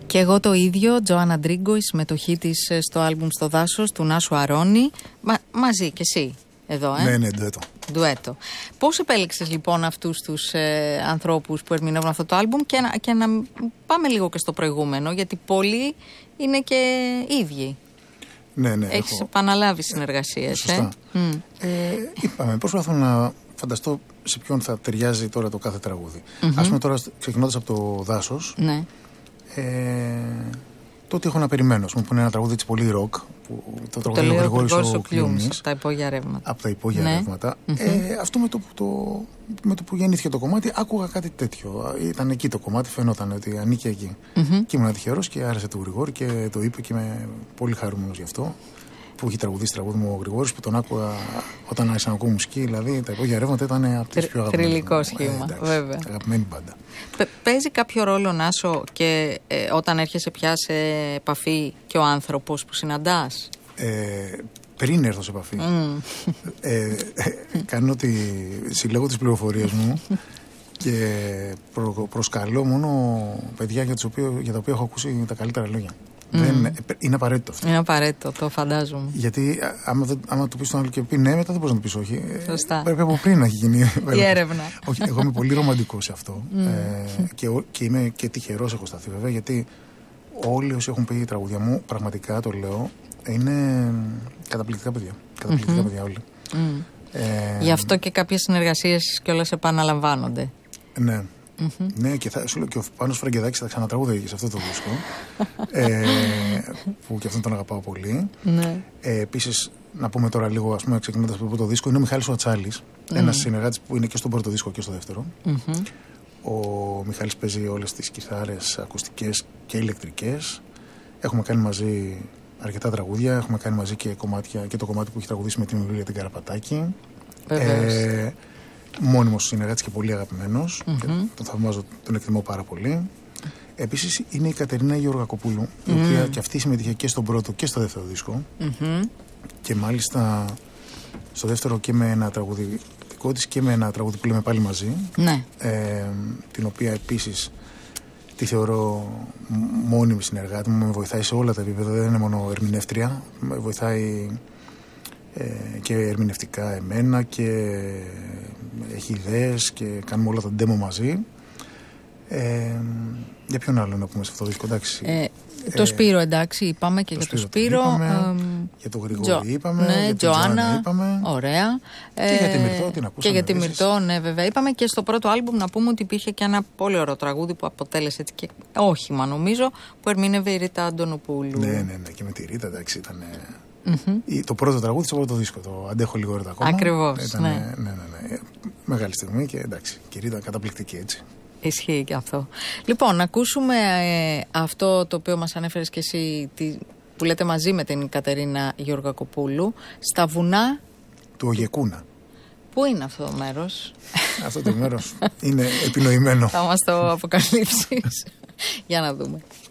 Και εγώ το ίδιο, Τζοάννα Ντρίγκο, η συμμετοχή της στο άλμπουμ Στο Δάσος του Νάσου Αρώνη. Μαζί και εσύ εδώ, Ναι, ντουέτο. Πώς επέλεξες λοιπόν αυτούς τους ανθρώπους που ερμηνεύουν αυτό το άλμπουμ και να πάμε λίγο και στο προηγούμενο, γιατί πολλοί είναι και ίδιοι. Ναι, έχεις επαναλάβει συνεργασίες. Σωστά. Είπαμε, προσπαθώ να φανταστώ σε ποιον θα ταιριάζει τώρα το κάθε τραγούδι. Ας πούμε τώρα, ξεκινώντας από το Δάσος, ναι. Τότε έχω να περιμένω, που είναι ένα τραγούδι πολύ ροκ. Το τραγούδι ο Γρηγόρης ο Κλιούμης. Από τα υπόγεια ρεύματα. Από τα υπόγεια ρεύματα. Αυτό με το που γεννήθηκε το κομμάτι, άκουγα κάτι τέτοιο. Ήταν εκεί το κομμάτι, φαινόταν ότι ανήκει εκεί. Και ήμουν τυχερός και άρεσε του Γρηγόρη και το είπε και είμαι πολύ χαρούμενος γι' αυτό. Που έχει τραγουδίσει τραγούδι μου ο Γρηγόρης, που τον άκουγα όταν άρχισα να ακούω μουσική. Δηλαδή τα υπόγεια ρεύματα ήταν από τις πιο αγαπημένες. Θρυλικό σχήμα, βέβαια. Αγαπημένη μπάντα. Παίζει κάποιο ρόλο, Νάσο, και όταν έρχεσαι πια σε επαφή και ο άνθρωπος που συναντάς? Πριν έρθω σε επαφή, κάνω συλλέγω τις πληροφορίες μου και προσκαλώ μόνο παιδιά για τα οποία έχω ακούσει τα καλύτερα λόγια. Είναι απαραίτητο αυτό. Είναι απαραίτητο, το φαντάζομαι. Γιατί άμα του πει τον άλλο και πει ναι, μετά δεν μπορεί να του πει όχι. Σωστά. Πρέπει από πριν να έχει γίνει η έρευνα. Όχι, εγώ είμαι πολύ ρομαντικός σε αυτό. Και είμαι και τυχερός έχω σταθεί, βέβαια, γιατί όλοι όσοι έχουν πει η τραγούδια μου, πραγματικά το λέω, είναι καταπληκτικά παιδιά. Καταπληκτικά παιδιά όλοι. Γι' αυτό και κάποιες συνεργασίες κιόλας επαναλαμβάνονται. Ναι. Ναι, και σου λέω και ο Πάνος Φραγκεδάκης θα ξανατραγούδαγε σε αυτό το δίσκο. Που και αυτόν τον αγαπάω πολύ. Επίσης, να πούμε τώρα λίγο, ας πούμε, ξεκινώντας από το δίσκο, είναι ο Μιχάλης ο Ατσάλης, ένας συνεργάτης που είναι και στον πρώτο δίσκο και στο δεύτερο. Ο Μιχάλης παίζει όλες τις κιθάρες ακουστικές και ηλεκτρικές. Έχουμε κάνει μαζί αρκετά τραγούδια, έχουμε κάνει μαζί και το κομμάτι που έχει τραγουδήσει με την Εμιλία την Καραπατάκη. Μόνιμος συνεργάτης και πολύ αγαπημένος. Τον θαυμάζω, τον εκτιμώ πάρα πολύ. Επίσης είναι η Κατερίνα Γεωργακοπούλου, η οποία και αυτή συμμετείχε και στον πρώτο και στο δεύτερο δίσκο. Και μάλιστα στο δεύτερο και με ένα τραγούδι δικό της και με ένα τραγούδι που λέμε πάλι μαζί. Την οποία επίσης τη θεωρώ μόνιμη συνεργάτη μου, με βοηθάει σε όλα τα επίπεδα, δεν είναι μόνο ερμηνεύτρια, με βοηθάει και ερμηνευτικά εμένα και έχει ιδέες και κάνουμε όλα τα demo μαζί. Για ποιον άλλο να πούμε σε αυτό το δίσκο, εντάξει. Το Σπύρο, εντάξει, είπαμε και για το Σπύρο. Για τον Γρηγόρη είπαμε, ναι, για την Τζοάννα είπαμε. Ωραία. Και για τη Μυρτώ, την ακούσαμε. Και για τη Μυρτώ, ναι, βέβαια. Είπαμε και στο πρώτο άλμπουμ να πούμε ότι υπήρχε και ένα πολύ ωραίο τραγούδι που αποτέλεσε έτσι και όχημα, νομίζω, που ερμήνευε η Ρίτα Αντωνοπούλου. Ναι, και με τη Ρίτα, εντάξει, ήταν. Το πρώτο τραγούδι στο πρώτο δίσκο, το Αντέχω λίγο έρωτα ακόμα. Ακριβώς. Ναι. Μεγάλη στιγμή και εντάξει, και η Ρίτα καταπληκτική έτσι. Ισχύει και αυτό. Λοιπόν, να ακούσουμε αυτό το οποίο μας ανέφερες και εσύ, που λέτε μαζί με την Κατερίνα Γεωργακοπούλου, στα βουνά του Ογεκούνα. Πού είναι αυτό το μέρος? Αυτό το μέρος είναι επινοημένο. Θα μας το αποκαλύψεις. Για να δούμε.